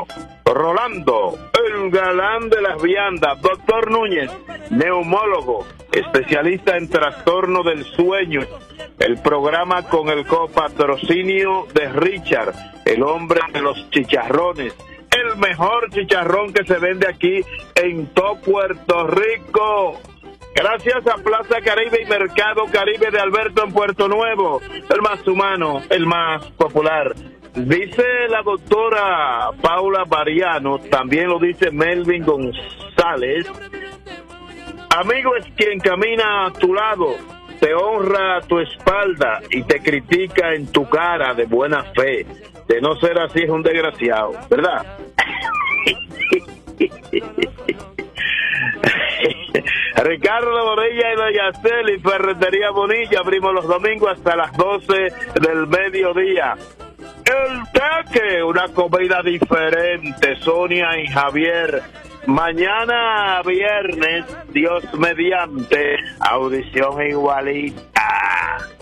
Rolando, el galán de las viandas. Doctor Núñez, neumólogo, especialista en trastorno del sueño. El programa con el copatrocinio de Richard, el hombre de los chicharrones. El mejor chicharrón que se vende aquí en todo Puerto Rico. Gracias a Plaza Caribe y Mercado Caribe de Alberto en Puerto Nuevo, el más humano, el más popular. Dice la doctora Paula Mariano, también lo dice Melvin González. Amigo es quien camina a tu lado, te honra a tu espalda y te critica en tu cara de buena fe. De no ser así es un desgraciado, ¿verdad? Ricardo Bonilla y Doña Celi, Ferretería Bonilla, abrimos los domingos hasta las 12 del mediodía. El Teque, una comida diferente, Sonia y Javier. Mañana viernes, Dios mediante, audición igualita.